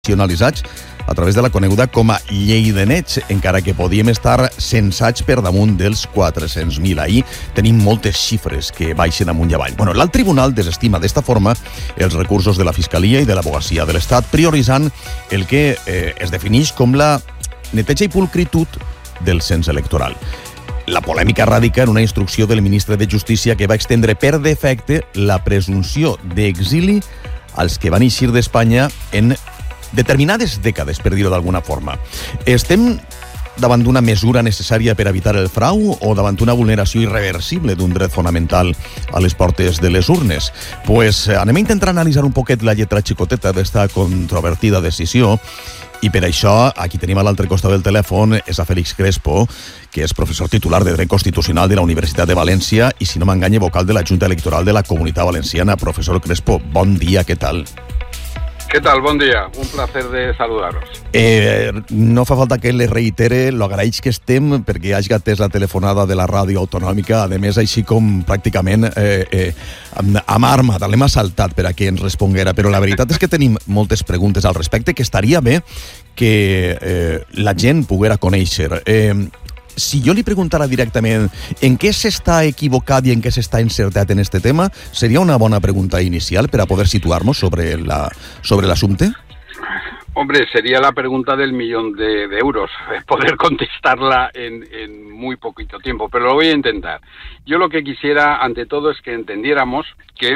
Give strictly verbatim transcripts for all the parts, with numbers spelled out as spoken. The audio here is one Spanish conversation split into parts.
nacionalitzats a través de la coneguda com a llei de nets, encara que podíem estar censats per damunt dels quatre-cents mil. Ahir tenim moltes xifres que baixen amunt i avall. Bueno, l'alt tribunal desestima d'esta forma els recursos de la Fiscalia i de l'Advocacia de l'Estat, prioritzant el que eh, es defineix com la neteja i pulcritud del cens electoral. La polèmica radica en una instrucció del ministre de Justícia que va extendre per defecte la presumpció d'exili als que van eixir d'Espanya en determinades dècades, per dir-ho d'alguna forma. Estem davant d'una mesura necessària per evitar el frau o davant d'una vulneració irreversible d'un dret fonamental a les portes de les urnes? Pues anem a intentar analitzar un poquet la lletra xicoteta d'esta controvertida decisió, i per això aquí tenim a l'altre costat del telèfon és a Félix Crespo, que és professor titular de Dret Constitucional de la Universitat de València i, si no m'enganya, vocal de la Junta Electoral de la Comunitat Valenciana. Professor Crespo, bon dia, què tal? ¿Qué tal? Buen día. Un placer de saludaros. Eh, no fa falta que les reitere lo agraïts que estem perquè hagi atès la telefonada de la ràdio autonòmica, a més així com pràcticament eh, eh, amb, amb arma, l'hem assaltat per a que ens responguera, però la veritat és que tenim moltes preguntes al respecte que estaria bé que eh, la gent poguera conèixer. Eh, Si jo li preguntara directament en què s'està equivocat i en què s'està encertat en este tema, seria una bona pregunta inicial per a poder situar-nos sobre la, sobre l'assumpte? Hombre, sería la pregunta del millón de, de euros, poder contestarla en, en muy poquito tiempo, pero lo voy a intentar. Yo lo que quisiera, ante todo, es que entendiéramos que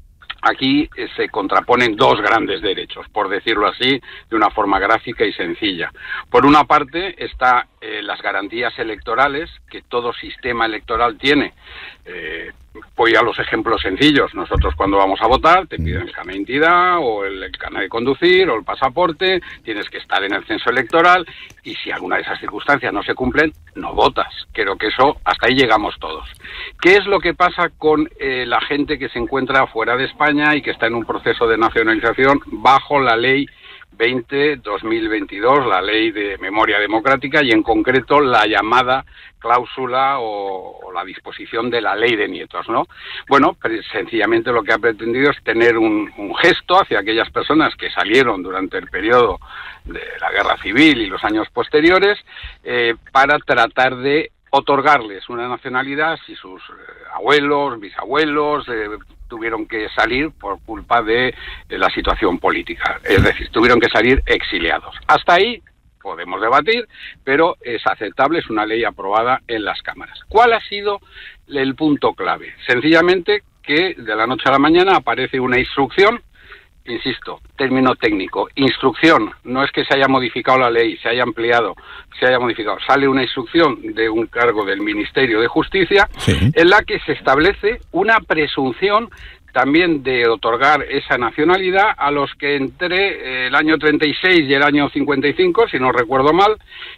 aquí se contraponen dos grandes derechos, por decirlo así, de una forma gráfica y sencilla. Por una parte está eh, las garantías electorales que todo sistema electoral tiene. Eh, voy a los ejemplos sencillos. Nosotros cuando vamos a votar te piden el carnet de identidad o el, el carnet de conducir o el pasaporte, tienes que estar en el censo electoral y si alguna de esas circunstancias no se cumplen, no votas. Creo que eso, hasta ahí llegamos todos. ¿Qué es lo que pasa con eh, la gente que se encuentra fuera de España y que está en un proceso de nacionalización bajo la ley veinte barra dos mil veintidós, la ley de memoria democrática y en concreto la llamada cláusula o, o la disposición de la ley de nietos, ¿no? Bueno, pues sencillamente lo que ha pretendido es tener un, un gesto hacia aquellas personas que salieron durante el periodo de la guerra civil y los años posteriores eh, para tratar de otorgarles una nacionalidad si sus eh, abuelos, bisabuelos eh, tuvieron que salir por culpa de, de la situación política, es decir, tuvieron que salir exiliados. Hasta ahí podemos debatir, pero es aceptable, es una ley aprobada en las cámaras. ¿Cuál ha sido el punto clave? Sencillamente que de la noche a la mañana aparece una instrucción. Insisto, término técnico, instrucción, no es que se haya modificado la ley, se haya ampliado, se haya modificado, sale una instrucción de un cargo del Ministerio de Justicia, sí, en la que se establece una presunción también de otorgar esa nacionalidad a los que entre el año treinta y seis y el año cincuenta y cinco, si no recuerdo mal,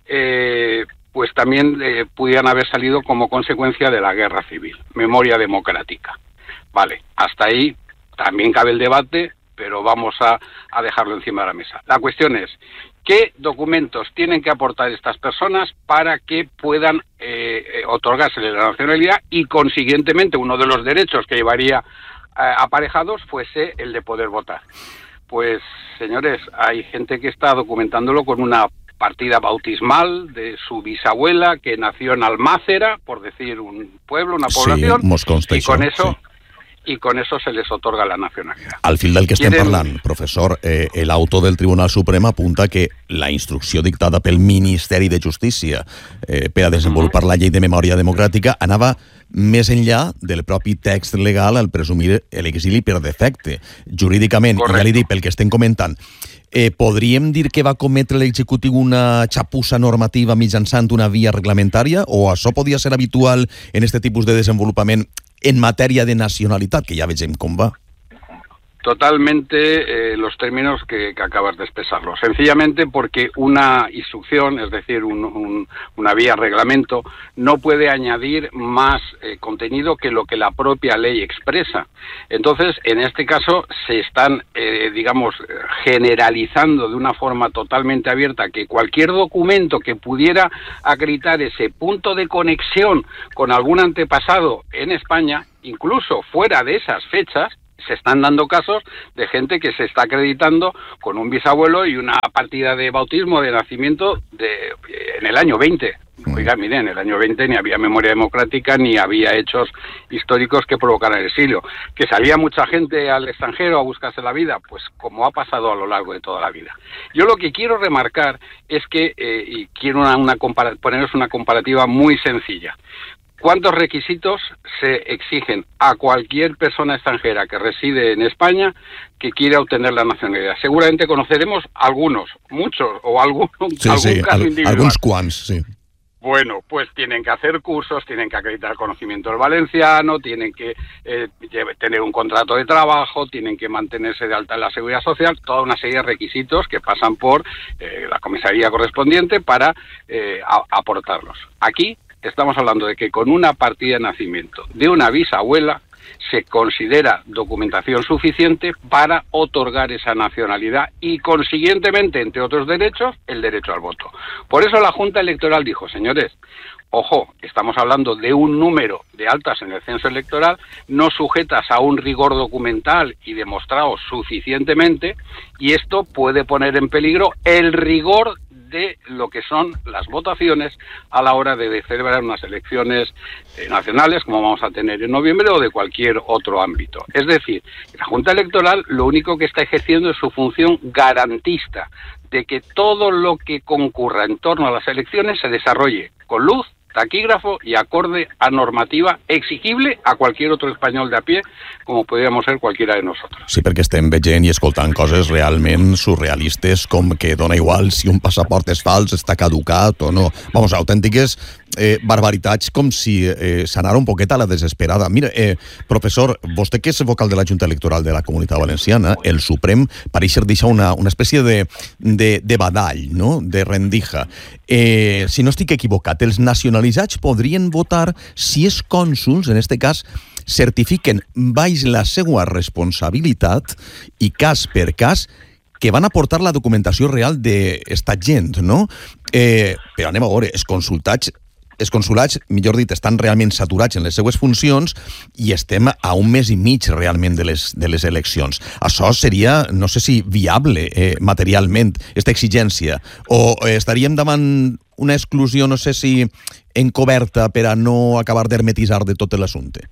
eh, pues también eh, pudieran haber salido como consecuencia de la guerra civil, memoria democrática. Vale, hasta ahí también cabe el debate, pero vamos a, a dejarlo encima de la mesa. La cuestión es, ¿qué documentos tienen que aportar estas personas para que puedan eh, otorgarse la nacionalidad y, consiguientemente, uno de los derechos que llevaría eh, aparejados fuese el de poder votar? Pues, señores, hay gente que está documentándolo con una partida bautismal de su bisabuela que nació en Almácera, por decir un pueblo, una población, sí, y con eso... Sí. i con eso se les otorga la nacionalidad. Al fil del que estem parlant, professor, eh, l'autor del Tribunal Suprem apunta que la instrucció dictada pel Ministeri de Justícia eh, per a desenvolupar la llei de memòria democràtica anava més enllà del propi text legal al presumir l'exili per defecte. Jurídicament, correcte, ja li dic, pel que estem comentant, eh, podríem dir que va cometre l'executiu una xapussa normativa mitjançant una via reglamentària o això podia ser habitual en aquest tipus de desenvolupament en matèria de nacionalitat, que ja vegem com va? Totalmente eh, los términos que, que acabas de expresarlo. Sencillamente porque una instrucción, es decir, un, un, una vía reglamento, no puede añadir más eh, contenido que lo que la propia ley expresa. Entonces, en este caso, se están, eh, digamos, generalizando de una forma totalmente abierta que cualquier documento que pudiera acreditar ese punto de conexión con algún antepasado en España, incluso fuera de esas fechas, se están dando casos de gente que se está acreditando con un bisabuelo y una partida de bautismo, de nacimiento, de en el año veinte. Oiga, miren, en el año veinte ni había memoria democrática ni había hechos históricos que provocaran el exilio. ¿Que salía mucha gente al extranjero a buscarse la vida? Pues como ha pasado a lo largo de toda la vida. Yo lo que quiero remarcar es que, eh, y quiero una, una compara- poneros una comparativa muy sencilla. ¿Cuántos requisitos se exigen a cualquier persona extranjera que reside en España que quiera obtener la nacionalidad? Seguramente conoceremos algunos, muchos, o algún, sí, algún sí, caso al, individual. Alguns quants, sí. Bueno, pues tienen que hacer cursos, tienen que acreditar conocimiento del valenciano, tienen que eh, tener un contrato de trabajo, tienen que mantenerse de alta en la seguridad social, toda una serie de requisitos que pasan por eh, la comisaría correspondiente para eh, a, aportarlos. Aquí estamos hablando de que con una partida de nacimiento de una bisabuela se considera documentación suficiente para otorgar esa nacionalidad y, consiguientemente, entre otros derechos, el derecho al voto. Por eso la Junta Electoral dijo, señores, ojo, estamos hablando de un número de altas en el censo electoral, no sujetas a un rigor documental y demostrado suficientemente, y esto puede poner en peligro el rigor de lo que son las votaciones a la hora de celebrar unas elecciones eh, nacionales, como vamos a tener en noviembre, o de cualquier otro ámbito. Es decir, la Junta Electoral lo único que está ejerciendo es su función garantista de que todo lo que concurra en torno a las elecciones se desarrolle con luz, taquígrafo y acorde a normativa exigible a cualquier otro español de a pie, como podríamos ser cualquiera de nosotros. Sí, perquè estem veient i escoltant coses realment surrealistes, com que dona igual si un passaport és fals, està caducat o no. Vamos, autèntiques eh, barbaritats, com si eh, s'anara un poquet a la desesperada. Mira, eh, professor, vostè que és vocal de la Junta Electoral de la Comunitat Valenciana, el Suprem pareix deixar una, una espècie de, de, de badall, no?, de rendija. Eh, si no estic equivocat, els nacionalitzats podrien votar si els cònsuls, en este cas, certifiquen baix la seva responsabilitat i cas per cas que van aportar la documentació real d'esta gent, no? Eh, però anem a veure, els consultats els consulats, millor dit, estan realment saturats en les seues funcions i estem a un mes i mig realment de les, de les eleccions. Això seria, no sé si viable eh, materialment, aquesta exigència, o eh, estaríem davant una exclusió, no sé si encoberta per a no acabar d'hermetitzar de tot l'assumpte.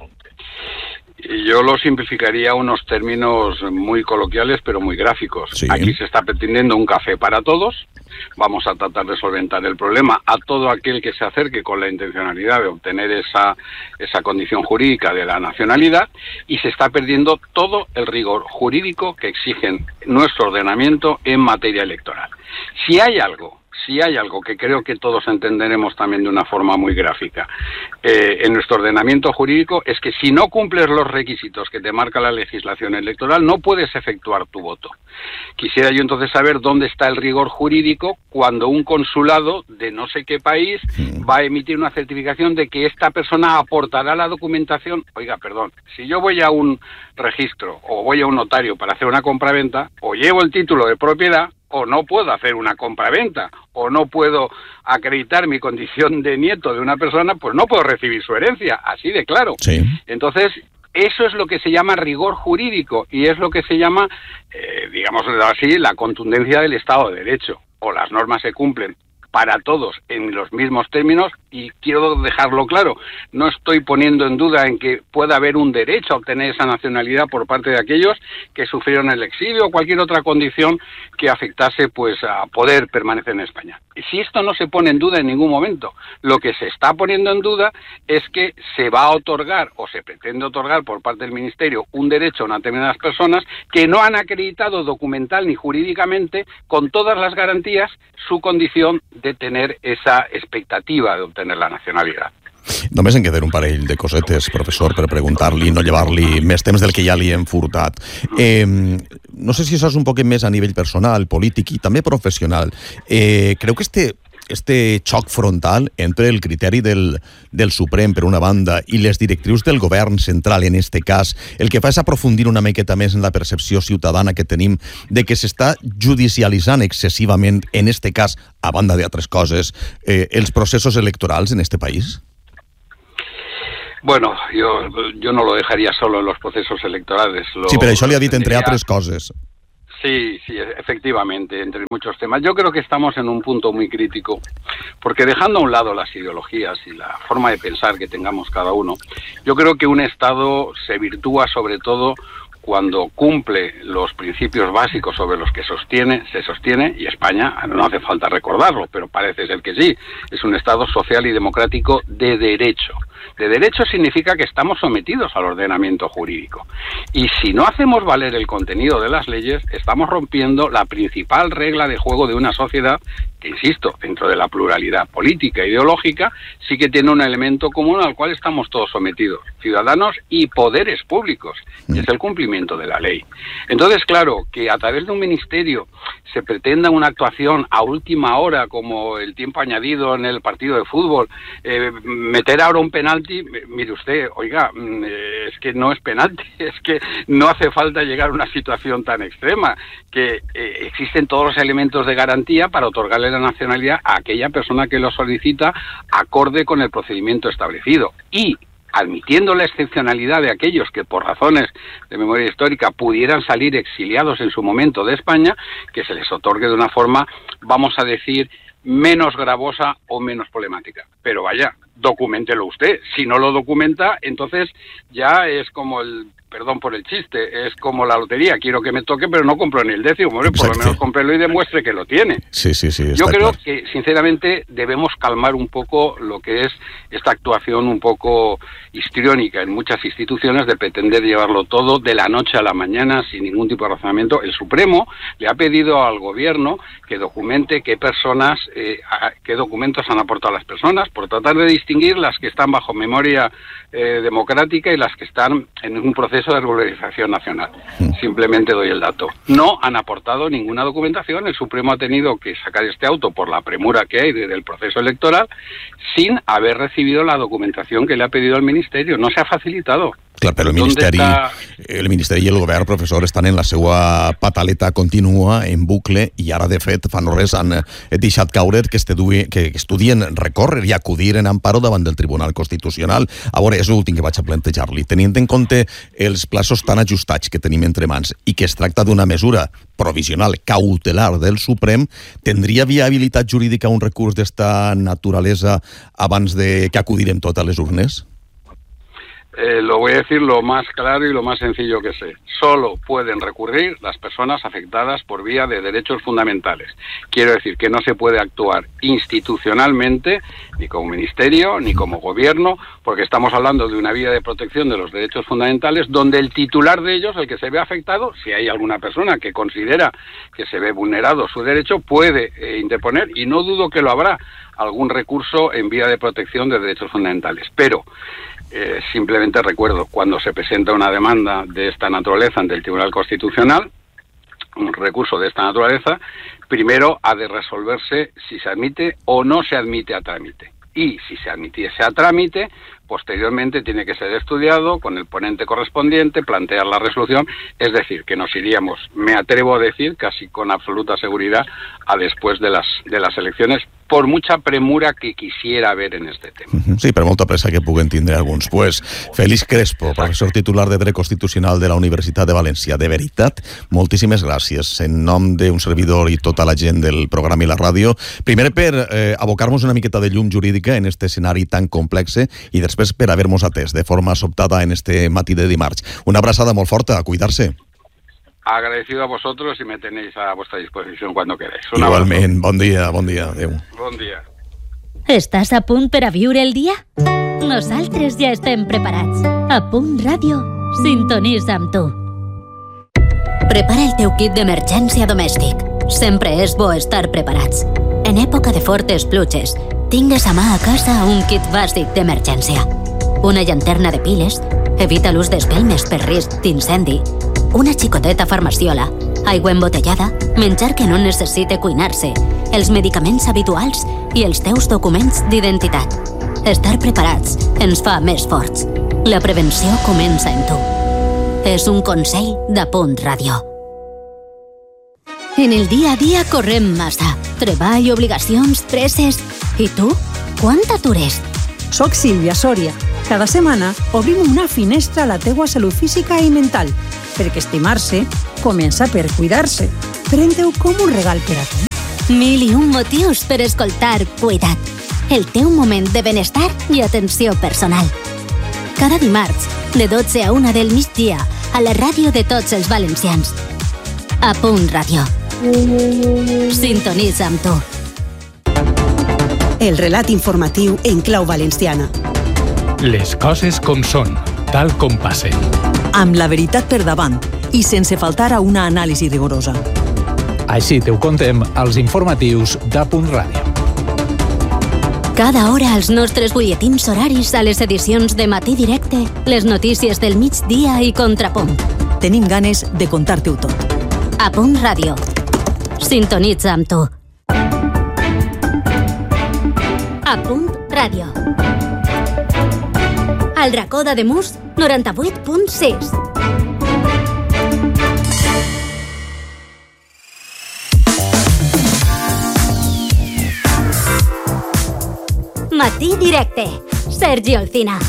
Yo lo simplificaría a unos términos muy coloquiales, pero muy gráficos. Sí. Aquí se está pretendiendo un café para todos. Vamos a tratar de solventar el problema a todo aquel que se acerque con la intencionalidad de obtener esa, esa condición jurídica de la nacionalidad, y se está perdiendo todo el rigor jurídico que exigen nuestro ordenamiento en materia electoral. Si hay algo Si hay algo que creo que todos entenderemos también de una forma muy gráfica eh, en nuestro ordenamiento jurídico, es que si no cumples los requisitos que te marca la legislación electoral, no puedes efectuar tu voto. Quisiera yo entonces saber dónde está el rigor jurídico cuando un consulado de no sé qué país va a emitir una certificación de que esta persona aportará la documentación. Oiga, perdón, si yo voy a un registro o voy a un notario para hacer una compraventa, o llevo el título de propiedad, o no puedo hacer una compraventa, o no puedo acreditar mi condición de nieto de una persona, pues no puedo recibir su herencia, así de claro. Sí. Entonces, eso es lo que se llama rigor jurídico y es lo que se llama, eh, digamos así, la contundencia del Estado de Derecho. O las normas se cumplen para todos en los mismos términos, y quiero dejarlo claro, no estoy poniendo en duda en que pueda haber un derecho a obtener esa nacionalidad por parte de aquellos que sufrieron el exilio o cualquier otra condición que afectase pues a poder permanecer en España. Y si esto no se pone en duda en ningún momento, lo que se está poniendo en duda es que se va a otorgar o se pretende otorgar por parte del Ministerio un derecho a unas determinadas personas que no han acreditado documental ni jurídicamente con todas las garantías su condición de tener esa expectativa de obtener la nacionalitat. Només en queden un parell de cosetes, professor, per preguntar-li, no llevar-li més temps del que ja li hem furtat. Eh, no sé si això és un poc més a nivell personal, polític i també professional. Eh, creu que este este xoc frontal entre el criteri del, del Suprem, per una banda, i les directrius del govern central, en este cas, el que fa és aprofundir una miqueta més en la percepció ciutadana que tenim de que s'està judicialitzant excessivament, en este cas, a banda d'altres coses, eh, els processos electorals en este país? Bueno, yo, yo no lo dejaría solo en los procesos electorales. Lo, sí, però això li ha dit entre tendría... altres coses. Sí, sí, efectivamente, entre muchos temas. Yo creo que estamos en un punto muy crítico, porque dejando a un lado las ideologías y la forma de pensar que tengamos cada uno, yo creo que un Estado se virtúa sobre todo cuando cumple los principios básicos sobre los que sostiene, se sostiene, y España, no hace falta recordarlo, pero parece ser que sí, es un Estado social y democrático de derecho. De derecho significa que estamos sometidos al ordenamiento jurídico. Y si no hacemos valer el contenido de las leyes, estamos rompiendo la principal regla de juego de una sociedad que, insisto, dentro de la pluralidad política e ideológica, sí que tiene un elemento común al cual estamos todos sometidos, ciudadanos y poderes públicos, que es el cumplimiento de la ley. Entonces, claro, que a través de un ministerio se pretenda una actuación a última hora, como el tiempo añadido en el partido de fútbol, eh, meter ahora un penalti, mire usted, oiga, eh, es que no es penalti, es que no hace falta llegar a una situación tan extrema, que eh, existen todos los elementos de garantía para otorgarle la nacionalidad a aquella persona que lo solicita acorde con el procedimiento establecido. Y admitiendo la excepcionalidad de aquellos que por razones de memoria histórica pudieran salir exiliados en su momento de España, que se les otorgue de una forma, vamos a decir, menos gravosa o menos problemática. Pero vaya, documéntelo usted. Si no lo documenta, entonces ya es como el, perdón por el chiste, es como la lotería. Quiero que me toque, pero no compro ni el décimo. Hombre, por lo menos cómprelo y demuestre que lo tiene. Sí, sí, sí. Yo creo claro. que, sinceramente, debemos calmar un poco lo que es esta actuación un poco histriónica en muchas instituciones de pretender llevarlo todo de la noche a la mañana sin ningún tipo de razonamiento. El Supremo le ha pedido al Gobierno que documente qué personas, eh, a, qué documentos han aportado las personas, por tratar de distinguir las que están bajo memoria eh, democrática y las que están en un proceso de regularización nacional. Simplemente doy el dato. No han aportado ninguna documentación. El Supremo ha tenido que sacar este auto por la premura que hay del proceso electoral sin haber recibido la documentación que le ha pedido el Ministerio. No se ha facilitado. Clar, però el Ministeri, està... el Ministeri i el Govern, professor, estan en la seva pataleta contínua, en bucle, i ara, de fet, fa no res, han deixat caure que, estudien, que estudien recórrer i acudir en amparo davant del Tribunal Constitucional. A veure, és l'últim que vaig a plantejar-li. Tenint en compte els plaços tan ajustats que tenim entre mans i que es tracta d'una mesura provisional, cautelar del Suprem, tindria viabilitat jurídica un recurs d'esta naturalesa abans de que acudirem tot a les urnes? Eh, lo voy a decir lo más claro y lo más sencillo que sé. Solo pueden recurrir las personas afectadas por vía de derechos fundamentales. Quiero decir que no se puede actuar institucionalmente, ni como ministerio, ni como gobierno, porque estamos hablando de una vía de protección de los derechos fundamentales, donde el titular de ellos, el que se ve afectado, si hay alguna persona que considera que se ve vulnerado su derecho, puede eh, interponer, y no dudo que lo habrá, algún recurso en vía de protección de derechos fundamentales. Pero Eh, simplemente recuerdo, cuando se presenta una demanda de esta naturaleza ante el Tribunal Constitucional, un recurso de esta naturaleza, primero ha de resolverse si se admite o no se admite a trámite. Y si se admitiese a trámite, posteriormente tiene que ser estudiado con el ponente correspondiente, plantear la resolución, es decir, que nos iríamos, me atrevo a decir, casi con absoluta seguridad, a después de las, de las elecciones, por mucha premura que quisiera haver en este tema. Sí, per molta pressa que puguen tindre alguns. Pues, Félix Crespo, professor titular de Dret Constitucional de la Universitat de València. De veritat, moltíssimes gràcies. En nom d'un servidor i tota la gent del programa i la ràdio, primer per eh, abocar-nos una miqueta de llum jurídica en este escenari tan complex i després per haver-nos atès de forma sobtada en este matí de dimarts. Una abraçada molt forta, a cuidar-se. Agradecido a vosotros y me tenéis a vuestra disposición cuando queráis. Un Igualment, bon dia, bon dia. Adéu. Bon dia. Estàs a punt per a viure el dia? Nosaltres ja estem preparats. A Punt Ràdio, sintonitza amb tu. Prepara el teu kit d'emergència domèstic. Sempre és bo estar preparats. En època de fortes pluges, tingues a mà a casa un kit bàsic d'emergència. Una llanterna de piles, evita l'ús d'espelmes per risc d'incendi, una xicoteta farmaciola, aigua embotellada, menjar que no necessite cuinar-se, els medicaments habituals i els teus documents d'identitat. Estar preparats ens fa més forts. La prevenció comença en tu. És un consell de Punt Ràdio. En el dia a dia correm massa. Treball, obligacions, presses... I tu? Quant atures? Soc Sílvia Sòria. Cada setmana obrim una finestra a la teua salut física i mental, perquè estimar-se comença per cuidar-se. Pren-te-ho com un regal per a tu. Mil i un motius per escoltar Cuida't, el teu moment de benestar i atenció personal. Cada dimarts, de dotze a una del migdia, a la ràdio de tots els valencians. A Punt Ràdio. Sintonitza amb tu. El relat informatiu en clau valenciana. Les coses com són, tal com passen. Amb la veritat per davant i sense faltar a una anàlisi rigorosa. Així te ho contem als informatius d'A Punt Ràdio. Cada hora als nostres butlletins horaris a les edicions de Matí Directe, les notícies del migdia i Contrapunt. Tenim ganes de contar-te-ho tot. A Punt Ràdio. Sintonitza amb tu. A Punt Ràdio. Al racó d'Ademús, noranta-vuit punt sis. Matí Directe, Sergi Olcina.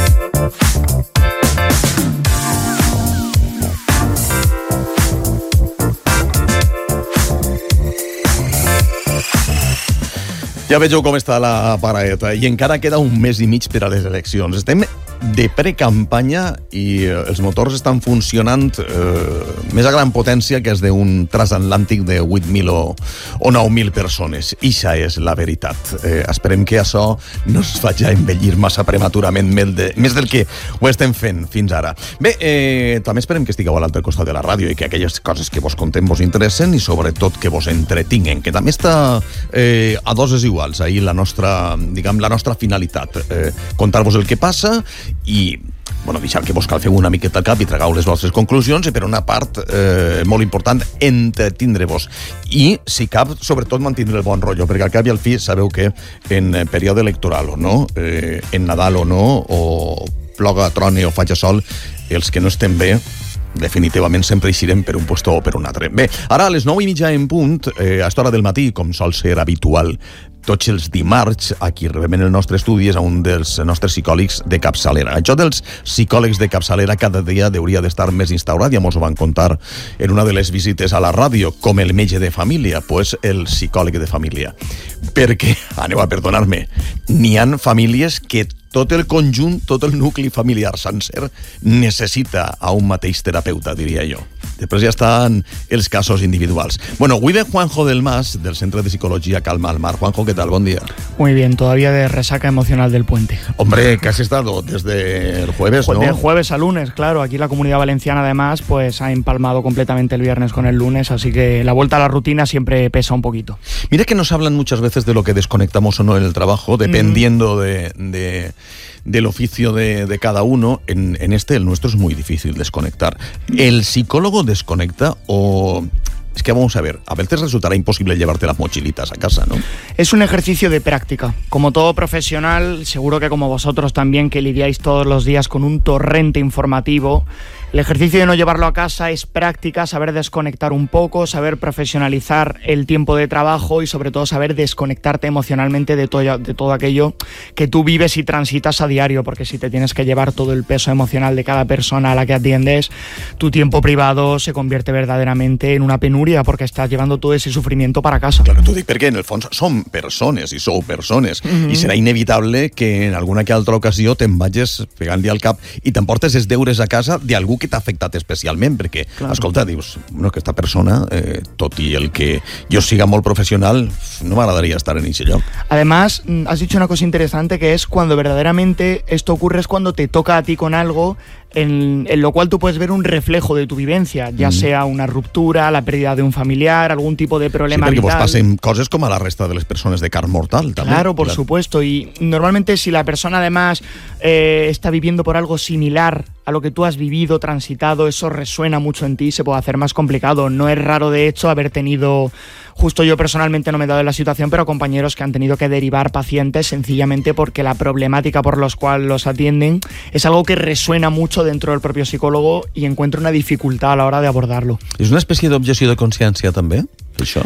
Ja vegeu com està la paraeta i encara queda un mes i mig per a les eleccions. Estem de precampanya i els motors estan funcionant eh, més a gran potència que és d'un transatlàntic de vuit mil o, o nou mil persones. Ixa és la veritat. Eh, esperem que això no ens faci envellir massa prematurament més, de, més del que ho estem fent fins ara. Bé, eh, també esperem que estigueu a l'altre costat de la ràdio i que aquelles coses que vos contem vos interessen i sobretot que vos entretinguen, que també està eh, a doses iguals. Ahir la nostra, diguem, la nostra finalitat, eh, contar-vos el que passa i, bueno, deixar que vos calfeu una miqueta al cap i tragau les vostres conclusions i, per una part, eh, molt important, entretindre-vos. I, si cap, sobretot mantindre el bon rotllo, perquè al cap i al fi sabeu que en període electoral o no, eh, en Nadal o no, o ploga, trone o faig sol, els que no estem bé definitivament sempre eixirem per un puesto o per un altre. Bé, ara a les nou i mitja en punt, eh, a esta hora del matí, com sol ser habitual, tots els dimarts, aquí rebem en el nostre estudi és a un dels nostres psicòlegs de capçalera. Això dels psicòlegs de capçalera cada dia hauria d'estar més instaurat, ja mos ho van contar en una de les visites a la ràdio, com el metge de família, pues el psicòleg de família. Perquè, aneu a perdonar-me, n'hi ha famílies que tot el conjunt, tot el nucli familiar sencer necessita a un mateix terapeuta, diria jo. Després ja estan els casos individuals. Bueno, avui ve Juanjo del Mas, del Centre de Psicología Calma al Mar. Juanjo, ¿qué tal? Buen día. Muy bien, todavía de resaca emocional del puente. Hombre, ¿qué has estado? Desde el jueves, ¿no? De jueves a lunes, claro. Aquí la Comunidad Valenciana, además, pues ha empalmado completamente el viernes con el lunes, así que la vuelta a la rutina siempre pesa un poquito. Mira que nos hablan muchas veces de lo que desconectamos o no en el trabajo, dependiendo mm. de... de del oficio de, de cada uno. En, en este, el nuestro, es muy difícil desconectar. ¿El psicólogo desconecta o...? Es que vamos a ver, a veces resultará imposible llevarte las mochilitas a casa, ¿no? Es un ejercicio de práctica. Como todo profesional, seguro que como vosotros también, que lidiáis todos los días con un torrente informativo, el ejercicio de no llevarlo a casa es práctica, saber desconectar un poco, saber profesionalizar el tiempo de trabajo y sobre todo saber desconectarte emocionalmente de todo, de todo aquello que tú vives y transitas a diario, porque si te tienes que llevar todo el peso emocional de cada persona a la que atiendes, tu tiempo privado se convierte verdaderamente en una penuria porque estás llevando todo ese sufrimiento para casa. Claro, t'ho dic perquè en el fons som persones i sou persones mm-hmm. i serà inevitable que en alguna que altra ocasió te'n vagis pegant-li al cap i t'emportes els deures a casa d'algú que t'ha afectat especialment, perquè, claro. escolta, dius, bueno, aquesta persona, eh, tot i el que jo siga molt profesional, no m'agradaria estar en ese lloc. Además, has dicho una cosa interesante que es cuando verdaderamente esto ocurre es cuando te toca a ti con algo en, en lo cual tú puedes ver un reflejo de tu vivencia, ya mm. sea una ruptura, la pérdida de un familiar, algún tipo de problema sí, perquè vital. Vos passen coses com a la resta de les persones de carn mortal. També. Claro, por claro. supuesto. Y normalmente si la persona además eh, está viviendo por algo similar a lo que tú has vivido, transitado, eso resuena mucho en ti y se puede hacer más complicado. No es raro, de hecho, haber tenido, justo yo personalmente no me he dado en la situación, pero compañeros que han tenido que derivar pacientes sencillamente porque la problemática por la cual los atienden es algo que resuena mucho dentro del propio psicólogo y encuentra una dificultad a la hora de abordarlo. És una espècie d'objecció de consciència, també, això?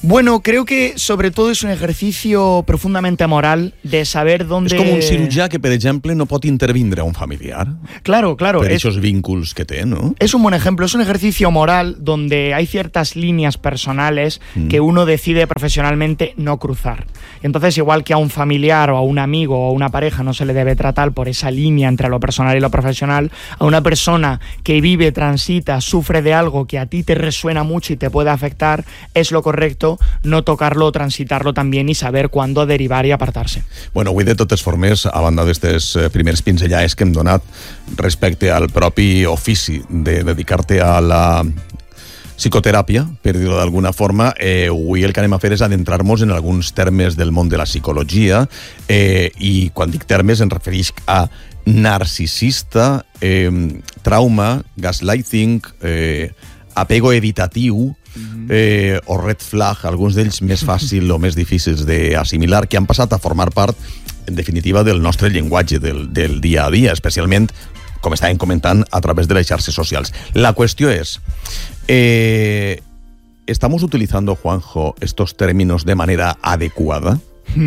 Bueno, creo que sobre todo es un ejercicio profundamente moral de saber dónde... És com un cirurgià que, per exemple, no pot intervindre a un familiar. Claro, claro. Per es... esos vínculos que té, ¿no? Es un buen ejemplo, es un ejercicio moral donde hay ciertas líneas personales mm. que uno decide profesionalmente no cruzar. Entonces, igual que a un familiar o a un amigo o a una pareja no se le debe tratar por esa línea entre lo personal y lo profesional, a una persona que vive, transita, sufre de algo que a ti te resuena mucho y te puede afectar, es lo correcto no tocar-lo, transitar-lo també i saber cuándo derivar i apartar-se. Bueno, avui de totes formes, a banda d'aquestes primers pinzellades que hem donat respecte al propi ofici de dedicar-te a la psicoteràpia, per dir-ho d'alguna forma, eh, avui el que anem a fer és adentrar-nos en alguns termes del món de la psicologia, eh, i quan dic termes em refereix a narcisista, eh, trauma, gaslighting, eh, apego evitatiu, Eh, o red flag, alguns d'ells més fàcils o més difícils d'assimilar, que han passat a formar part, en definitiva, del nostre llenguatge del, del dia a dia, especialment, com estàvem comentant, a través de les xarxes socials. La qüestió és, eh, ¿estamos utilizando, Juanjo, estos términos de manera adecuada?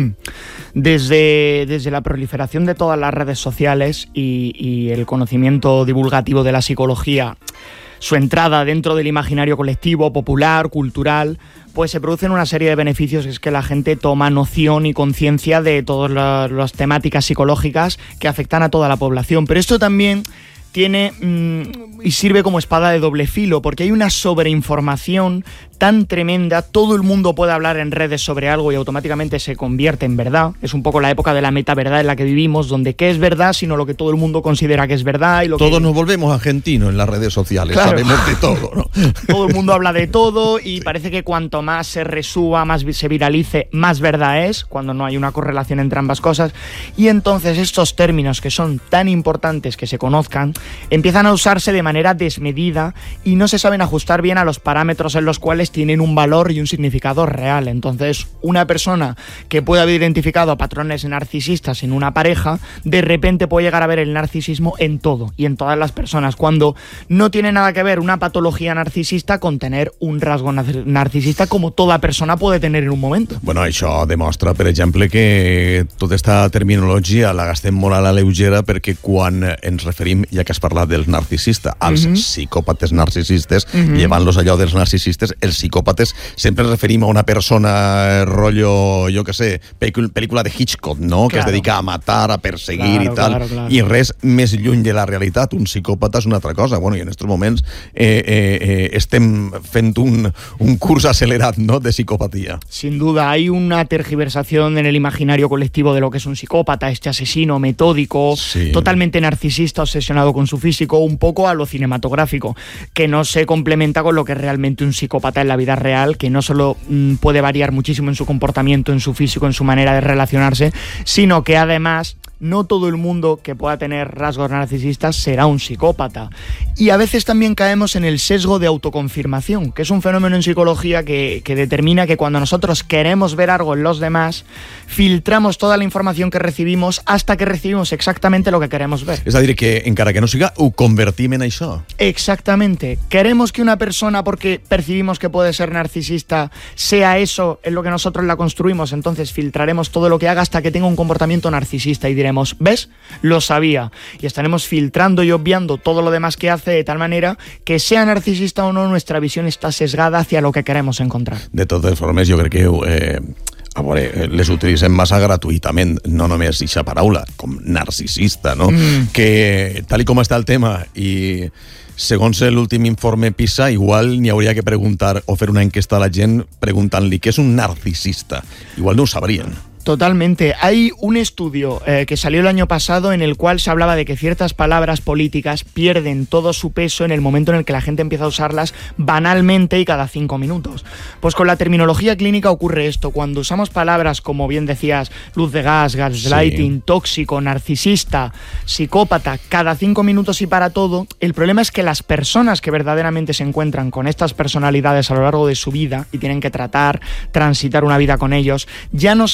Desde, desde la proliferación de todas las redes sociales y, y el conocimiento divulgativo de la psicología, su entrada dentro del imaginario colectivo, popular, cultural, pues se producen una serie de beneficios, que es que la gente toma noción y conciencia de todas las, las temáticas psicológicas que afectan a toda la población. Pero esto también tiene mmm, y sirve como espada de doble filo, porque hay una sobreinformación tan tremenda, todo el mundo puede hablar en redes sobre algo y automáticamente se convierte en verdad. Es un poco la época de la metaverdad en la que vivimos, donde qué es verdad, sino lo que todo el mundo considera que es verdad. Y lo Todos que... nos volvemos argentinos en las redes sociales, claro. Sabemos de todo, ¿no? Todo el mundo habla de todo y sí. Parece que cuanto más se resuba, más se viralice, más verdad es, cuando no hay una correlación entre ambas cosas. Y entonces estos términos, que son tan importantes que se conozcan, empiezan a usarse de manera desmedida y no se saben ajustar bien a los parámetros en los cuales tienen un valor y un significado real. Entonces, una persona que puede haber identificado patrones narcisistas en una pareja, de repente puede llegar a ver el narcisismo en todo y en todas las personas, cuando no tiene nada que ver una patología narcisista con tener un rasgo narcisista como toda persona puede tener en un momento. Bueno, això demostra, per exemple, que tota aquesta terminologia la gastem molt a la lleugera, perquè quan ens referim, ja que has parlat dels narcisistes, als uh-huh. psicòpates narcisistes, uh-huh. llevant-los allò dels narcisistes, els psicòpates sempre ens referim a una persona rotllo, jo que sé, pel·lícula de Hitchcock, no? Claro. Que es dedica a matar, a perseguir claro, i tal, claro, claro. I res més lluny de la realitat. Un psicòpata és una altra cosa. Bueno, i en aquests moments eh, eh, eh, estem fent un, un curs acelerat, ¿no?, de psicopatía. Sin duda, hay una tergiversación en el imaginario colectivo de lo que es un psicópata, este asesino metódico, sí. totalmente narcisista, obsesionado con su físico, un poco a lo cinematográfico, que no se complementa con lo que es realmente un psicópata en la vida real, que no solo mmm, puede variar muchísimo en su comportamiento, en su físico, en su manera de relacionarse, sino que además no todo el mundo que pueda tener rasgos narcisistas será un psicópata. Y a veces también caemos en el sesgo de autoconfirmación, que es un fenómeno en psicología que, que determina que cuando nosotros queremos ver algo en los demás, filtramos toda la información que recibimos hasta que recibimos exactamente lo que queremos ver. És a dir, que encara que no siga, ho convertim en això. Exactamente. Queremos que una persona, porque percibimos que puede ser narcisista, sea eso en lo que nosotros la construimos, entonces filtraremos todo lo que haga hasta que tenga un comportamiento narcisista y diremos, ¿ves? Lo sabía. Y estaremos filtrando y obviando todo lo demás que hace de tal manera que, sea narcisista o no, nuestra visión está sesgada hacia lo que queremos encontrar. De totes formes, jo crec que eh, a veure, les utilitzem massa gratuïtament, no només aquesta paraula, com narcisista, no? Mm. Que tal i com està el tema i segons l'últim informe PISA, igual n'hi hauria que preguntar o fer una enquesta a la gent preguntant-li què és un narcisista. Igual no ho sabrien. Totalmente. Hay un estudio eh, que salió el año pasado en el cual se hablaba de que ciertas palabras políticas pierden todo su peso en el momento en el que la gente empieza a usarlas banalmente y cada cinco minutos. Pues con la terminología clínica ocurre esto. Cuando usamos palabras como, bien decías, luz de gas, gaslighting, sí. tóxico, narcisista, psicópata, cada cinco minutos y para todo, el problema es que las personas que verdaderamente se encuentran con estas personalidades a lo largo de su vida y tienen que tratar, transitar una vida con ellos, ya no saben hasta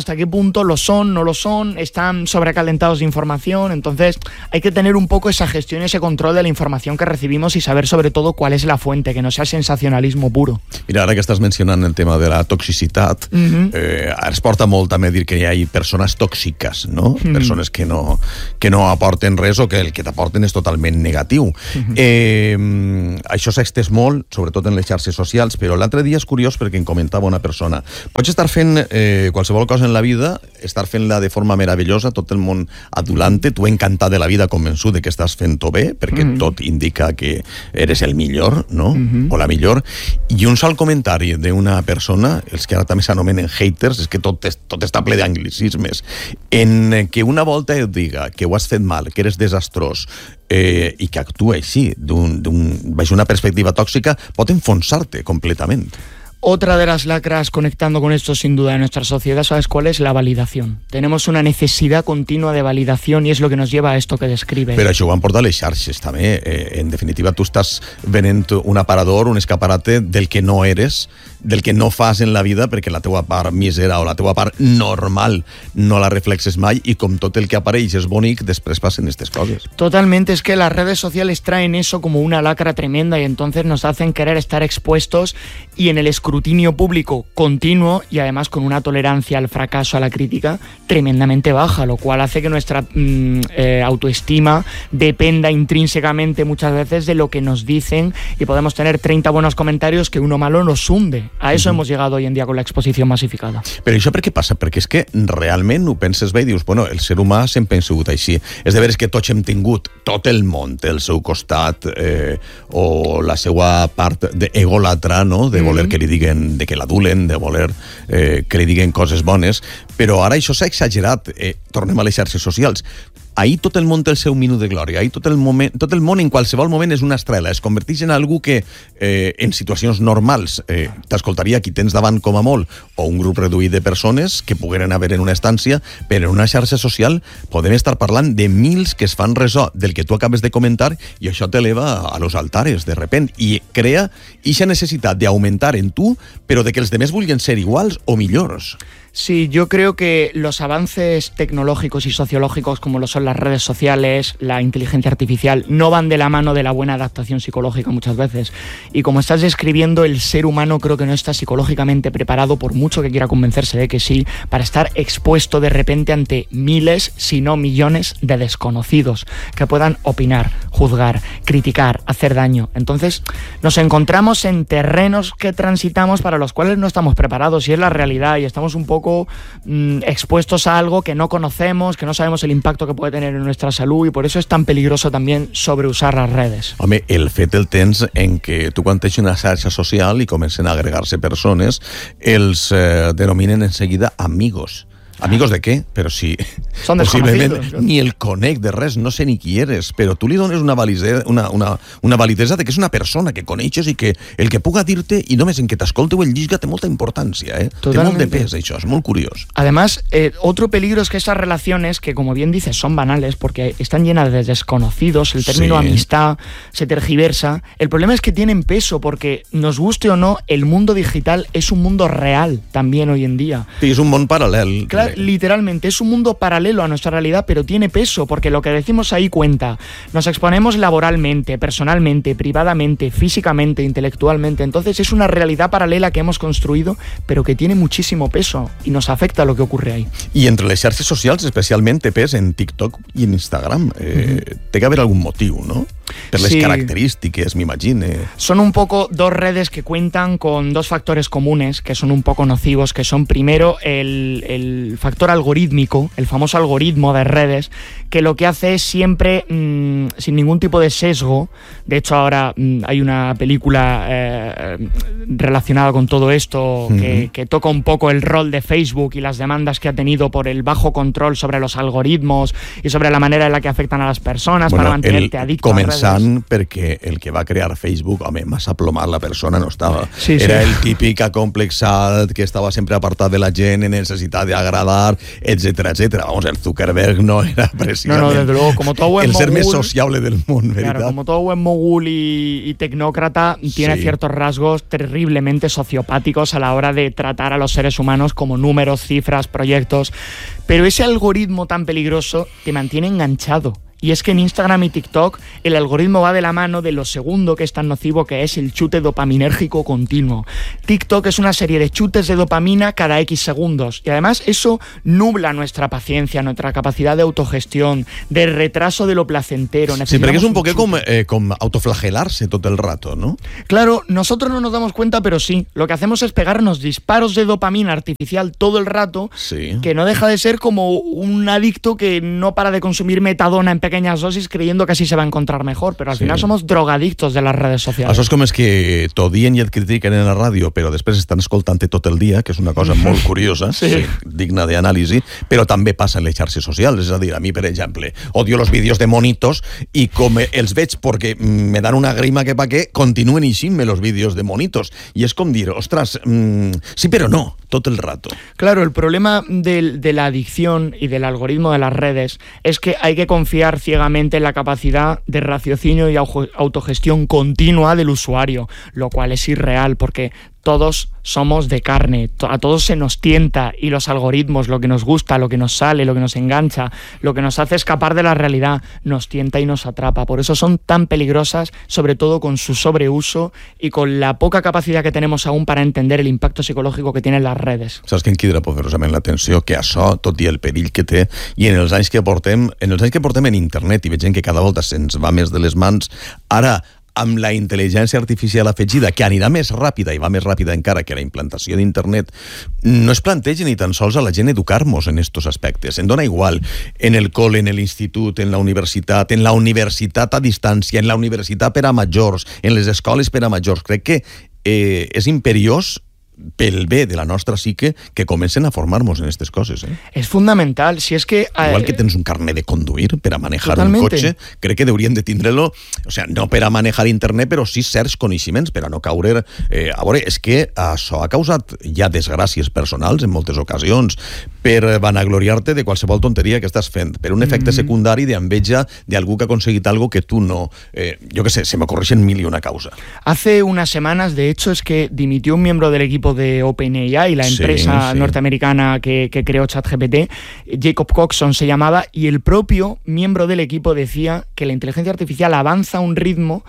hasta qué punto lo son, no lo son, están sobrecalentados de información. Entonces hay que tener un poco esa gestión y ese control de la información que recibimos y saber sobre todo cuál es la fuente, que no sea sensacionalismo puro. Mira, ara que estàs mencionant el tema de la toxicitat, uh-huh. eh, es porta molt també a dir que hi ha persones tòxiques, no? Uh-huh. Persones que no, que no aporten res o que el que t'aporten és totalment negatiu. Uh-huh. Eh, això s'ha estès molt, sobretot en les xarxes socials, però l'altre dia és curiós perquè em comentava una persona. Pots estar fent eh, qualsevol cosa en la vida, estar fent-la de forma meravellosa, tot el món adulante, tu encantat de la vida, convençut de que estàs fent-ho bé, perquè uh-huh. tot indica que eres el millor, no? Uh-huh. O la millor. I un sol comentari d'una persona, els que ara també s'anomenen haters, és que tot, és, tot està ple d'anglicismes, en que una volta et diga que ho has fet mal, que eres desastrós, eh, i que actua així, d'un, d'un, baix una perspectiva tòxica, pot enfonsar-te completament. Otra de las lacras conectando con esto sin duda de nuestra sociedad, ¿sabes cuál es? La validación. Tenemos una necesidad continua de validación y es lo que nos lleva a esto que describes. Però això ho han portat les xarxes també. Eh, en definitiva, tu estàs venent un aparador, un escaparate del que no eres, del que no fas en la vida, perquè la teua part mísera o la teua part normal no la reflexes mai, i com tot el que apareix és bonic, després passen aquestes coses. Totalmente, es que las redes sociales traen eso como una lacra tremenda y entonces nos hacen querer estar expuestos y en el escrutinio público continuo y además con una tolerancia al fracaso, a la crítica, tremendamente baja, lo cual hace que nuestra mm, eh, autoestima dependa intrínsecamente muchas veces de lo que nos dicen y podemos tener treinta buenos comentarios que uno malo nos hunde. A eso uh-huh. hemos llegado hoy en día con la exposición masificada. Però això per què passa? Perquè és que realment ho penses bé i dius, bueno, el ser humà sempre ha sigut així. És de veres que tots hem tingut, tot el món té el seu costat eh, o la seva part d'egòlatra, no? De voler uh-huh. que li diguen, de que l'adulen, de voler eh, que li diguen coses bones, però ara això s'ha exagerat. Eh, tornem a les xarxes socials. Ahir tot el món té el seu minut de glòria, ahir tot el, moment, tot el món en qualsevol moment és una estrela, es converteix en algú que eh, en situacions normals eh, t'escoltaria qui tens davant com a molt, o un grup reduït de persones que pogueren haver en una estància, però en una xarxa social podem estar parlant de mils que es fan ressò del que tu acabes de comentar i això t'eleva a los altares de repent i crea eixa necessitat d'augmentar en tu, però de que els demés vulguin ser iguals o millors. Sí, yo creo que los avances tecnológicos y sociológicos como lo son las redes sociales, la inteligencia artificial, no van de la mano de la buena adaptación psicológica muchas veces. Y como estás describiendo, el ser humano creo que no está psicológicamente preparado, por mucho que quiera convencerse de que sí, para estar expuesto de repente ante miles, si no millones de desconocidos que puedan opinar, juzgar, criticar, hacer daño. Entonces nos encontramos en terrenos que transitamos para los cuales no estamos preparados y es la realidad y estamos un poco mm, expuestos a algo que no conocemos, que no sabemos el impacto que puede tener en nuestra salud y por eso es tan peligroso también sobreusar las redes. Home, el fet el tens en que tu quan tens una xarxa social i comencen a agregar-se persones, els eh, denominen enseguida amigos. ¿Amigos de qué? Pero si Son posiblement ni el conec de res, no sé ni qui eres, però tu li dones una validesa, una, una, una validesa de que és una persona que coneixes i que el que puga dir-te i només en que t'escolte o el llisga té molta importància, eh? Té molt de pes, això, és molt curiós. Además, eh, otro peligro es que esas relaciones, que como bien dices, son banales porque están llenas de desconocidos, el término sí. amistad se tergiversa. El problema es que tienen peso porque, nos guste o no, el mundo digital es un mundo real también hoy en día. Sí, és un món paral·lel. Claro, literalmente es un mundo paralelo a nuestra realidad, pero tiene peso porque lo que decimos ahí cuenta. Nos exponemos laboralmente, personalmente, privadamente, físicamente, intelectualmente. Entonces es una realidad paralela que hemos construido, pero que tiene muchísimo peso y nos afecta lo que ocurre ahí. I entre les xarxes socials, especialment té pes en TikTok i en Instagram. Eh, uh-huh. Té que haver algun motiu, no? Per les sí. característiques, m'imagine. Son un poco dos redes que cuentan con dos factores comunes que son un poco nocivos, que son primero el, el factor algorítmico, el famoso algoritmo de redes, que lo que hace es siempre, mmm, sin ningún tipo de sesgo, de hecho ahora mmm, hay una película eh, relacionada con todo esto uh-huh. que, que toca un poco el rol de Facebook y las demandas que ha tenido por el bajo control sobre los algoritmos y sobre la manera en la que afectan a las personas bueno, para mantenerte adicto a redes. Començant perquè el que va crear Facebook, home, massa plomat la persona no estava. Sí, Era sí. el típic acomplexat que estava sempre apartat de la gent en necessitat d'agradar radar, etcétera, etcétera. Vamos, el Zuckerberg no era precisamente no, no, desde luego, como todo buen el ser mogul, més sociable del món, ¿verdad? Claro, como todo buen mogul y, y tecnócrata, tiene sí. ciertos rasgos terriblemente sociopáticos a la hora de tratar a los seres humanos como números, cifras, proyectos. Pero ese algoritmo tan peligroso te mantiene enganchado. Y es que en Instagram y TikTok el algoritmo va de la mano de lo segundo que es tan nocivo, que es el chute dopaminérgico continuo. TikTok es una serie de chutes de dopamina cada X segundos y además eso nubla nuestra paciencia, nuestra capacidad de autogestión, de retraso de lo placentero. Sí, perquè és un poquet com, eh, com autoflagelar-se tot el rato, ¿no? Claro, nosotros no nos damos cuenta, pero sí. Lo que hacemos es pegarnos disparos de dopamina artificial todo el rato, sí. que no deja de ser como un adicto que no para de consumir metadona en pequeñas dosis creyendo que así se va a encontrar mejor, pero al sí. final somos drogadictos de las redes sociales. Això és com és que t'ho dien i et critiquen en la ràdio, però després estan escoltant-te tot el dia, que és una cosa molt curiosa, sí. digna d'anàlisi, però també passa en les xarxes socials. És a dir, a mi, per exemple, odio los vídeos de monitos i com els veig perquè me dan una grima que pa què, continuen eixint-me los vídeos de monitos. I és com dir, ostras, mmm, sí, però no, tot el rato. Claro, el problema de, de la adicción y del algoritmo de las redes es que hay que confiar ciegamente en la capacidad de raciocinio y autogestión continua del usuario, lo cual es irreal porque todos somos de carne, a todos se nos tienta y los algoritmos, lo que nos gusta, lo que nos sale, lo que nos engancha, lo que nos hace escapar de la realidad, nos tienta y nos atrapa. Por eso son tan peligrosas, sobre todo con su sobreuso y con la poca capacidad que tenemos aún para entender el impacto psicológico que tienen las redes. Saps què em crida poderosament l'atenció? Que això, tot i el perill que té, i en els anys que portem, en els anys que portem en internet, i veiem que cada volta se'ns va més de les mans, ara amb la intel·ligència artificial afegida, que anirà més ràpida i va més ràpida encara que la implantació d'internet, no es planteja ni tan sols a la gent educar-nos en estos aspectes. Em dona igual en el col·le, en l'institut, en la universitat, en la universitat a distància, en la universitat per a majors, en les escoles per a majors. Crec que eh, és imperiós pel bé de la nostra psique que comencen a formar-nos en aquestes coses. Eh? És fundamental, si és que... Eh, Igual que tens un carnet de conduir per a manejar totalmente. un cotxe, crec que deurien de tindre-lo, o sea, no per a manejar internet, però sí certs coneixements per a no caure... Eh, a veure, és que això ha causat ja desgràcies personals en moltes ocasions per vanagloriar-te de qualsevol tonteria que estàs fent, per un efecte mm-hmm. secundari d'enveja d'algú que ha aconseguit algo que tu no... Eh, yo que sé, se me ocurreixen mil y una causa. Hace unas semanas, de hecho, es que dimitió un miembro del equipo de OpenAI, la empresa sí, sí. norteamericana que, que creó ChatGPT, Jacob Coxon se llamaba, y el propio miembro del equipo decía que la inteligencia artificial avanza a un ritmo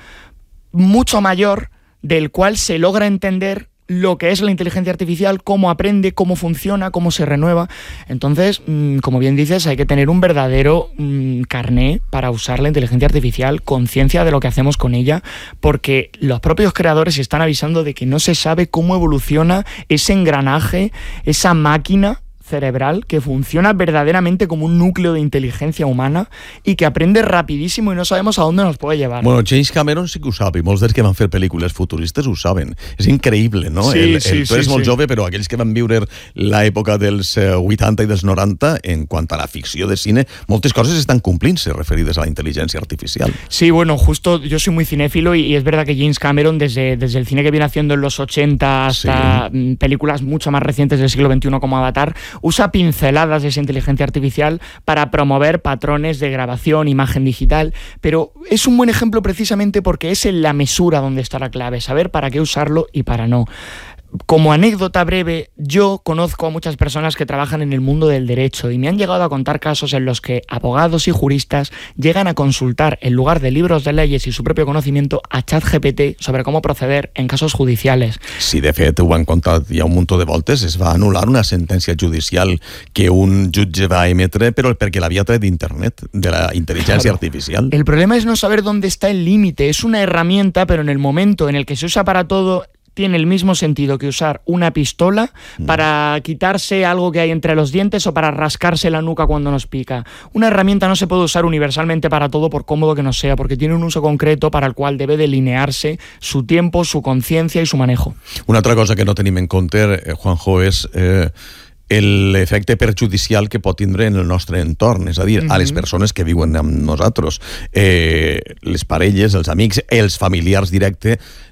mucho mayor del cual se logra entender lo que es la inteligencia artificial, cómo aprende, cómo funciona, cómo se renueva. Entonces, mmm, como bien dices, hay que tener un verdadero mmm, carné para usar la inteligencia artificial, conciencia de lo que hacemos con ella, porque los propios creadores están avisando de que no se sabe cómo evoluciona ese engranaje, esa máquina cerebral que funciona verdaderamente como un núcleo de inteligencia humana y que aprende rapidísimo y no sabemos a dónde nos puede llevar. Bueno, James Cameron sí que ho sap i molts dels que van fer pel·lícules futuristes ho saben. És increïble, no? Sí, el, el, sí, tu eres sí, molt sí. jove, però aquells que van viure l'època dels eh, vuitanta i dels noranta, en quant a la ficció de cine, moltes coses estan complint-se referides a la intel·ligència artificial. Sí, bueno, justo yo soy muy cinéfilo y, y es verdad que James Cameron, desde, desde el cine que viene haciendo en los ochenta hasta sí. películas mucho más recientes del siglo veintiuno como Avatar, usa pinceladas de esa inteligencia artificial para promover patrones de grabación, imagen digital, pero es un buen ejemplo precisamente porque es en la mesura donde está la clave, saber para qué usarlo y para no. Como anécdota breve, yo conozco a muchas personas que trabajan en el mundo del derecho y me han llegado a contar casos en los que abogados y juristas llegan a consultar, en lugar de libros de leyes y su propio conocimiento, a ChatGPT sobre cómo proceder en casos judiciales. Sí, de fet, ho han contat ja un munt de voltes. Es va anul·lar una sentència judicial que un jutge va emetre, però perquè l'havia tret d'internet, de la intel·ligència claro. artificial. El problema es no saber dónde está el límite. Es una herramienta, pero en el momento en el que se usa para todo, tiene el mismo sentido que usar una pistola para quitarse algo que hay entre los dientes o para rascarse la nuca cuando nos pica. Una herramienta no se puede usar universalmente para todo, por cómodo que nos sea, porque tiene un uso concreto para el cual debe delinearse su tiempo, su conciencia y su manejo. Una altra cosa que no tenim en compte, eh, Juanjo, és... Eh, l'efecte perjudicial que pot tindre en el nostre entorn, és a dir, uh-huh. a les persones que viuen amb nosaltres, eh, les parelles, els amics, els familiars directes,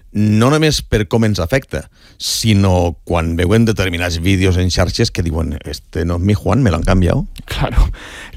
no només per com ens afecta, sinó quan veuen determinats vídeos en xarxes que diuen, este no es mi Juan, me lo han cambiado. Claro,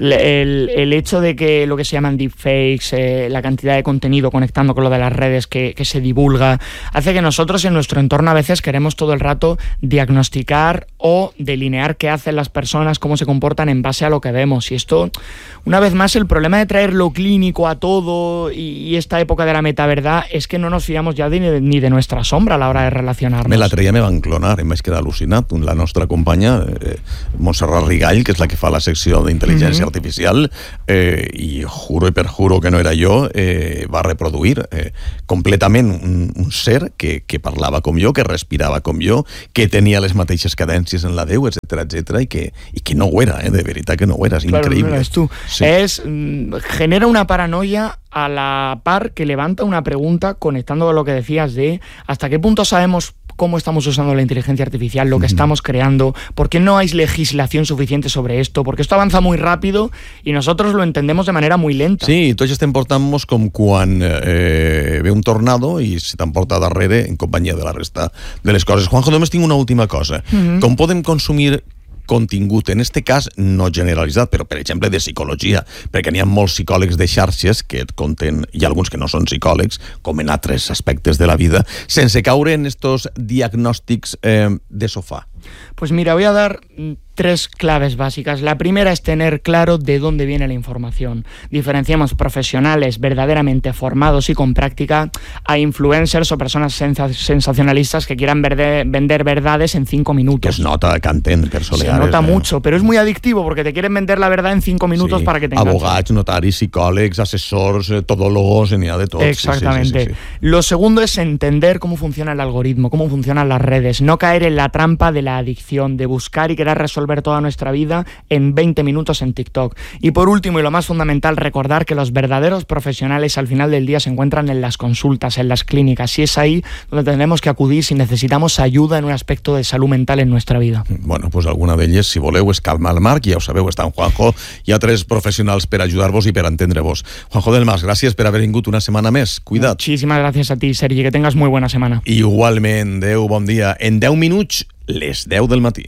el, el hecho de que lo que se llaman deepfakes, eh, la cantidad de contenido conectando con lo de las redes que, que se divulga, hace que nosotros en nuestro entorno a veces queremos todo el rato diagnosticar o delinear qué hacen las personas, cómo se comportan en base a lo que vemos. Y esto, una vez más, el problema de traer lo clínico a todo y, y esta época de la metaverdad es que no nos fiamos ja de, ni de nuestra sombra a la hora de relacionarnos. Me l'altre dia me van clonar, em vaig quedar al·lucinat. La nostra companya, eh, Montserrat Rigall, que és la que fa la secció d'intel·ligència mm-hmm. artificial, eh, i juro i perjuro que no era jo, eh, va reproduir eh, completament un, un ser que, que parlava com jo, que respirava com jo, que tenia les mateixes cadències en la veu, etcètera, etcètera, i que, i que no ho era, eh, de veritat que no ho era, és claro, increïble. No, és tu. Sí. Es, genera una paranoia a la par que levanta una pregunta conectando con lo que decías de hasta qué punto sabemos cómo estamos usando la inteligencia artificial, lo que uh-huh. estamos creando, por qué no hay legislación suficiente sobre esto, porque esto avanza muy rápido y nosotros lo entendemos de manera muy lenta. Sí, tots estem portant-nos com quan eh, ve un tornado i se t'emporta darrere en companyia de la resta de les coses. Juanjo, només tinc una última cosa. Uh-huh. Com podem consumir contingut, en este cas no generalitzat, però per exemple de psicologia, perquè n'hi ha molts psicòlegs de xarxes que et conten, i alguns que no són psicòlegs, com en altres aspectes de la vida, sense caure en estos diagnòstics eh, de sofà? Pues mira, voy a dar tres claves básicas. La primera es tener claro de dónde viene la información. Diferenciamos profesionales verdaderamente formados y con práctica a influencers o personas sensacionalistas que quieran verde, vender verdades en cinco minutos. Que es nota canten per soleares. Se nota eh? mucho, pero es muy adictivo porque te quieren vender la verdad en cinco minutos sí. para que te enganches. Abogats, notaris, psicòlegs, assessors, todólogos, n'hi ha de tot. Exactamente. Sí, sí, sí, sí. Lo segundo es entender cómo funciona el algoritmo, cómo funcionan las redes, no caer en la trampa de la adicción, de buscar y querer resolver toda nuestra vida en veinte minutos en TikTok. Y por último, y lo más fundamental, recordar que los verdaderos profesionales al final del día se encuentran en las consultas, en las clínicas, y es ahí donde tenemos que acudir si necesitamos ayuda en un aspecto de salud mental en nuestra vida. Bueno, pues alguna d'elles, si voleu, és Calma al Marc, ja ho sabeu, està en Juanjo, hi ha tres professionals per ajudar-vos i per entendre-vos. Juanjo del Mas, gràcies per haver vingut una setmana més. Cuida't. Muchísimas gracias a ti, Sergi, que tengas muy buena semana. Igualment, adeu, bon dia. En deu minuts, les deu del matí.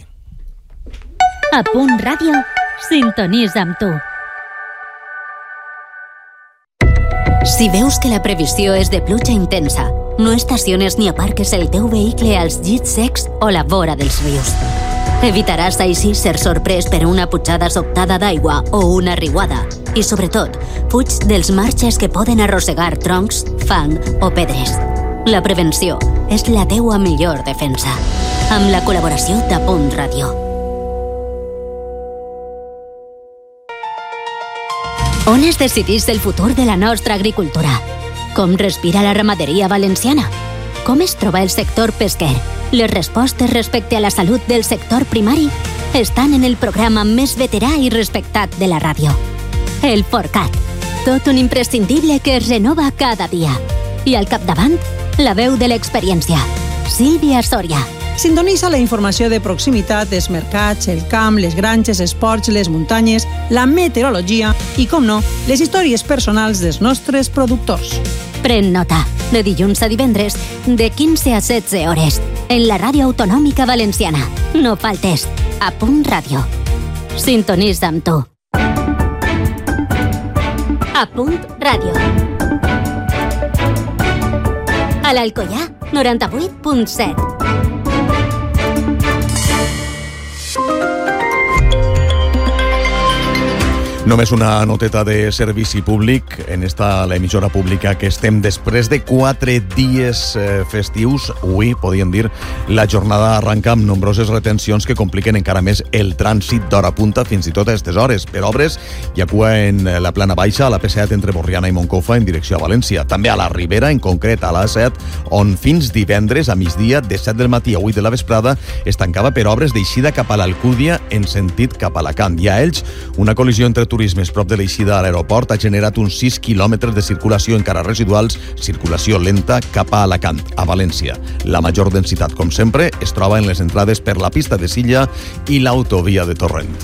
A Punt Ràdio, sintonitza amb tu. Si veus que la previsió és de pluja intensa, no estaciones ni aparques el teu vehicle als llits secs o la vora dels rius. Evitaràs així ser sorprès per una pujada sobtada d'aigua o una riuada. I sobretot, fuig dels marges que poden arrossegar troncs, fang o pedres. La prevenció és la teua millor defensa. Amb la col·laboració de Punt Ràdio. On es decidís el futur de la nostra agricultura? Com respira la ramaderia valenciana? Com es troba el sector pesquer? Les respostes respecte a la salut del sector primari estan en el programa més veterà i respectat de la ràdio. El Forcat. Tot un imprescindible que es renova cada dia. I al capdavant, la veu de l'experiència. Sílvia Soria. Sintonitza la informació de proximitat dels mercats, el camp, les granges, esports, les muntanyes, la meteorologia i, com no, les històries personals dels nostres productors. Pren nota. De dilluns a divendres, de quinze a setze hores, en la ràdio autonòmica valenciana. No faltes. A Punt Ràdio. Sintonitza amb tu. A Punt Ràdio. A l'Alcoià, noranta-vuit punt set. Només una noteta de servici públic en esta l'emissora pública que estem després de quatre dies eh, festius. Avui, podríem dir, la jornada arranca amb nombroses retencions que compliquen encara més el trànsit d'hora punta fins i tot a aquestes hores. Per obres, hi ha cua en la plana baixa a la P set entre Borriana i Moncofa en direcció a València. També a la Ribera, en concret a l'A set, on fins divendres a migdia de set del matí a vuit de la vesprada es tancava per obres d'eixida cap a l'Alcúdia en sentit cap a Alacant. I a Elx, una col·lisió entre turisme prop de l'eixida a l'aeroport ha generat uns sis quilòmetres de circulació encara residuals, circulació lenta cap a Alacant, a València. La major densitat, com sempre, es troba en les entrades per la pista de Silla i l'autovia de Torrent.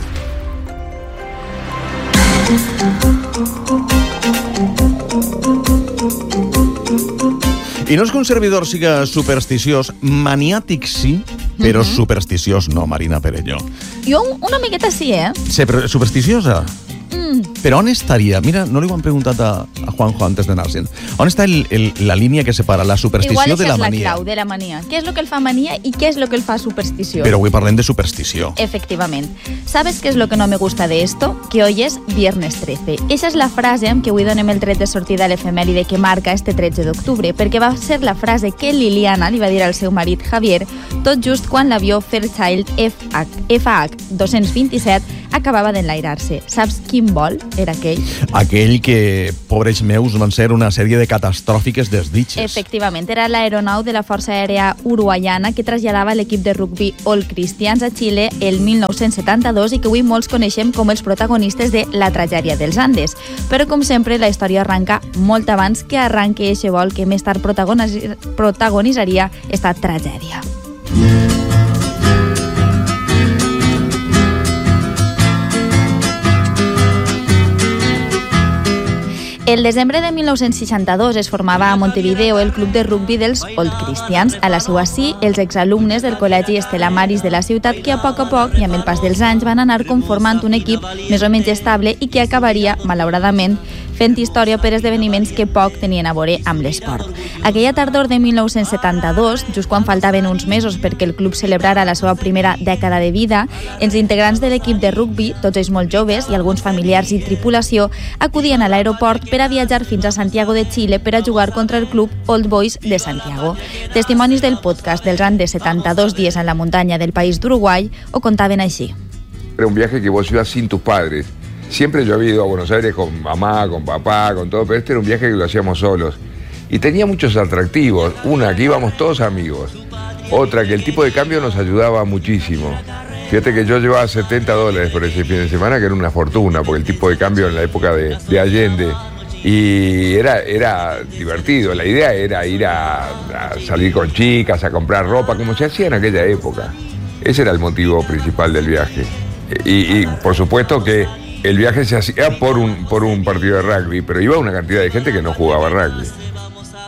I no és que un servidor siga supersticiós, maniàtic sí, però uh-huh. supersticiós no, Marina Perelló. Jo una miqueta sí, eh? Sí, però supersticiosa? Mm. Però on estaria? Mira, no li ho han preguntat a, a Juanjo antes d'anar-se'n. On està el, el, la línia que separa la superstició de la mania? Igual és la clau de la mania. Què és lo que el fa mania i què és lo que el fa superstició? Però avui parlem de superstició. Efectivament. ¿Sabes qué es lo que no me gusta de esto? Que hoy es viernes trece. Esa és la frase amb què avui donem el tret de sortida a l'efemèride que marca este tretze d'octubre, perquè va ser la frase que Liliana li va dir al seu marit Javier tot just quan l'avió Fairchild F H dos cents vint-i-set acabava d'enlairar-se. Saps quin vol era aquell? Aquell que, pobres meus, van ser una sèrie de catastròfiques desditxes. Efectivament, era l'aeronau de la Força Aèria Uruguaiana que traslladava l'equip de rugbi All Christians a Xile el mil nou-cents setanta-dos i que avui molts coneixem com els protagonistes de la tragèdia dels Andes. Però, com sempre, la història arranca molt abans que arranque eixe vol que més tard protagonitzaria esta tragèdia. El desembre de mil nou-cents seixanta-dos es formava a Montevideo el club de rugbi dels Old Christians. A la seua sí, els exalumnes del col·legi Estela Maris de la ciutat que a poc a poc i amb el pas dels anys van anar conformant un equip més o menys estable i que acabaria, malauradament, fent història per esdeveniments que poc tenien a veure amb l'esport. Aquella tardor de mil nou-cents setanta-dos, just quan faltaven uns mesos perquè el club celebrara la seva primera dècada de vida, els integrants de l'equip de rugbi, tots ells molt joves i alguns familiars i tripulació, acudien a l'aeroport per a viatjar fins a Santiago de Chile per a jugar contra el club Old Boys de Santiago. Testimonis del podcast dels Andes setanta-dos días en la muntanya del país d'Uruguai ho contaven així. Era un viaje que vos ibas sin tus padres. Siempre yo había ido a Buenos Aires con mamá, con papá, con todo, pero este era un viaje que lo hacíamos solos. Y tenía muchos atractivos. Una, que íbamos todos amigos. Otra, que el tipo de cambio nos ayudaba muchísimo. Fíjate que yo llevaba setenta dólares por ese fin de semana, que era una fortuna, porque el tipo de cambio en la época de, de Allende. Y era, era divertido. La idea era ir a, a salir con chicas, a comprar ropa, como se hacía en aquella época. Ese era el motivo principal del viaje. Y, y por supuesto que el viaje se hacía por un, por un partido de rugby, pero iba una cantidad de gente que no jugaba rugby.